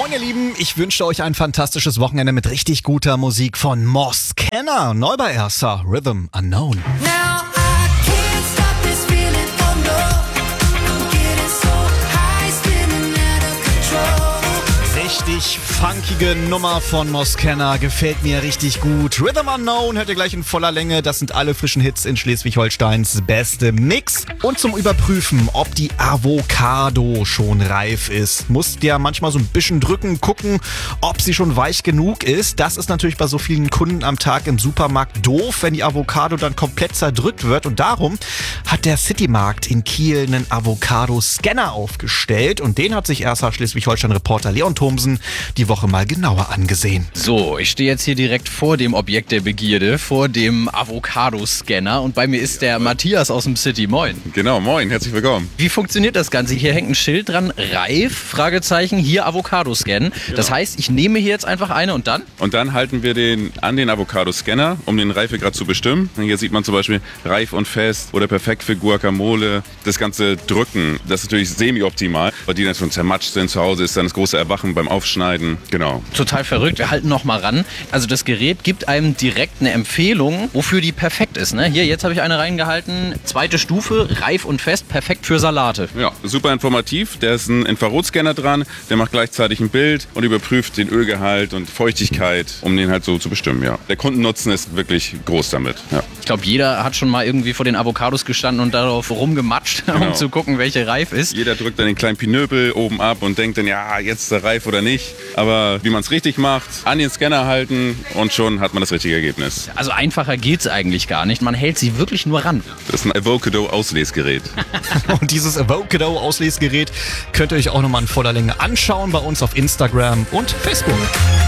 Moin ihr Lieben, ich wünsche euch ein fantastisches Wochenende mit richtig guter Musik von Moss Kenner. Neu bei Ersa, Rhythm Unknown. Now I can't stop this feeling, oh no. I'm getting so high, spinning out of control. Richtig funkige Nummer von Moss Kenner, gefällt mir richtig gut. Rhythm Unknown hört ihr gleich in voller Länge. Das sind alle frischen Hits in Schleswig-Holsteins beste Mix. Und zum Überprüfen, ob die Avocado schon reif ist, musst ja manchmal so ein bisschen drücken, gucken, ob sie schon weich genug ist. Das ist natürlich bei so vielen Kunden am Tag im Supermarkt doof, wenn die Avocado dann komplett zerdrückt wird. Und darum hat der Citymarkt in Kiel einen Avocado-Scanner aufgestellt. Und den hat sich erster Schleswig-Holstein-Reporter Leon Thomsen die Woche mal genauer angesehen. So, ich stehe jetzt hier direkt vor dem Objekt der Begierde, vor dem Avocado-Scanner und bei mir ist der Matthias aus dem City. Moin. Genau, moin, herzlich willkommen. Wie funktioniert das Ganze? Hier hängt ein Schild dran, reif, Fragezeichen, hier Avocado-Scan. Das heißt, ich nehme hier jetzt einfach eine und dann? Und dann halten wir den an den Avocado-Scanner, um den Reifegrad zu bestimmen. Hier sieht man zum Beispiel reif und fest oder perfekt für Guacamole. Das ganze Drücken, das ist natürlich semi-optimal, weil die dann schon zermatscht sind. Zu Hause ist dann das große Erwachen beim Aufschneiden. Genau. Total verrückt, wir halten noch mal ran. Also das Gerät gibt einem direkt eine Empfehlung, wofür die perfekt ist. Ne? Hier, jetzt habe ich eine reingehalten. 2. Stufe, reif und fest, perfekt für Salate. Ja, super informativ. Da ist ein Infrarotscanner dran, der macht gleichzeitig ein Bild und überprüft den Ölgehalt und Feuchtigkeit, um den halt so zu bestimmen. Ja. Der Kundennutzen ist wirklich groß damit. Ja. Ich glaube, jeder hat schon mal irgendwie vor den Avocados gestanden und darauf rumgematscht, Genau. um zu gucken, welche reif ist. Jeder drückt dann den kleinen Pinöpel oben ab und denkt dann, ja, jetzt ist er reif oder nicht. Aber wie man es richtig macht, an den Scanner halten und schon hat man das richtige Ergebnis. Also einfacher geht's eigentlich gar nicht. Man hält sie wirklich nur ran. Das ist ein Avocado-Auslesgerät. Und dieses Avocado-Auslesgerät könnt ihr euch auch nochmal in voller Länge anschauen bei uns auf Instagram und Facebook.